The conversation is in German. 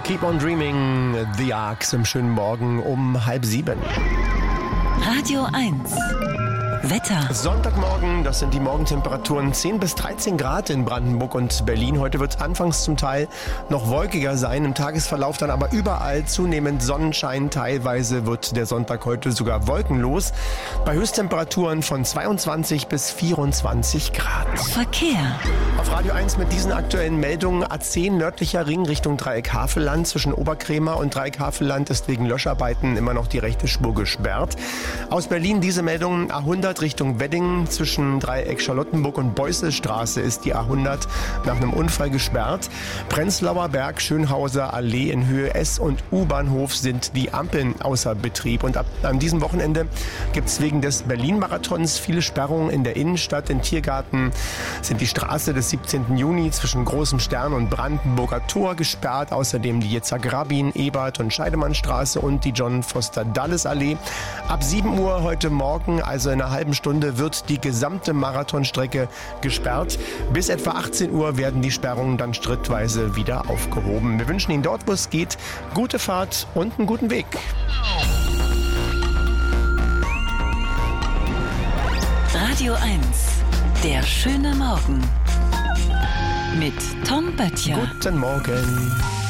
Keep on Dreaming, The Arcs im schönen Morgen um 6:30. Radio 1. Wetter. Sonntagmorgen, das sind die Morgentemperaturen 10 bis 13 Grad in Brandenburg und Berlin. Heute wird es anfangs zum Teil noch wolkiger sein, im Tagesverlauf dann aber überall zunehmend Sonnenschein. Teilweise wird der Sonntag heute sogar wolkenlos, bei Höchsttemperaturen von 22 bis 24 Grad. Verkehr. Auf Radio 1 mit diesen aktuellen Meldungen: A10 nördlicher Ring Richtung Dreieck Havelland. Zwischen Oberkrämer und Dreieck Havelland ist wegen Löscharbeiten immer noch die rechte Spur gesperrt. Aus Berlin diese Meldungen: A100 Richtung Wedding. Zwischen Dreieck Charlottenburg und Beuselstraße ist die A100 nach einem Unfall gesperrt. Prenzlauer Berg, Schönhauser Allee in Höhe S- und U-Bahnhof sind die Ampeln außer Betrieb. Und an diesem Wochenende gibt es wegen des Berlin-Marathons viele Sperrungen in der Innenstadt. In Tiergarten sind die Straße des 17. Juni zwischen Großem Stern und Brandenburger Tor gesperrt. Außerdem die Yitzhak Rabin, Ebert und Scheidemannstraße und die John Foster Dulles Allee. Ab 7 Uhr heute Morgen, also in einer halben Stunde, wird die gesamte Marathonstrecke gesperrt. Bis etwa 18 Uhr werden die Sperrungen dann schrittweise wieder aufgehoben. Wir wünschen Ihnen dort, wo es geht, gute Fahrt und einen guten Weg. Radio 1. Der schöne Morgen. Mit Tom Böttcher. Guten Morgen.